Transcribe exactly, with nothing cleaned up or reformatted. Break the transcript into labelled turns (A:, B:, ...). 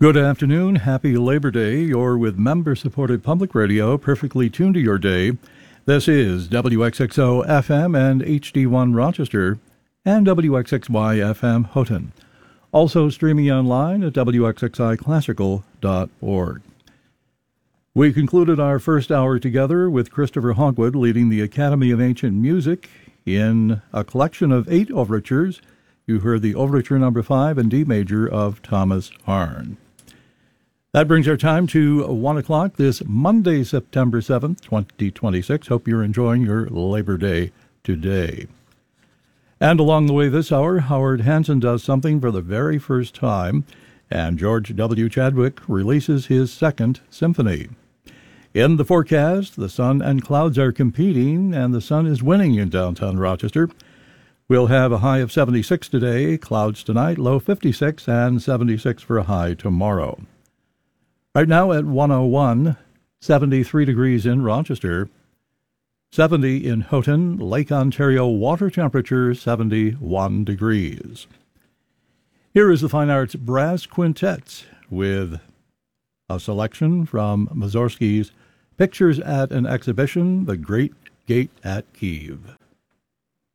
A: Good afternoon. Happy Labor Day. You're with member-supported public radio, perfectly tuned to your day. This is W X X O F M and H D one Rochester and W X X Y F M Houghton. Also streaming online at W X X I classical dot org. We concluded our first hour together with Christopher Hogwood leading the Academy of Ancient Music in a collection of eight overtures. You heard the overture number five in D major of Thomas Harn. That brings our time to one o'clock this Monday, September seventh, twenty twenty-six. Hope you're enjoying your Labor Day today. And along the way this hour, Howard Hanson does something for the very first time, and George W. Chadwick releases his second symphony. In the forecast, the sun and clouds are competing, and the sun is winning in downtown Rochester. We'll have a high of seventy-six today, clouds tonight, low fifty-six, and seventy-six for a high tomorrow. Right now at one oh one, seventy-three degrees in Rochester, seventy in Houghton, Lake Ontario water temperature seventy-one degrees. Here is the Fine Arts Brass Quintet with a selection from Mussorgsky's Pictures at an Exhibition, The Great Gate at Kiev.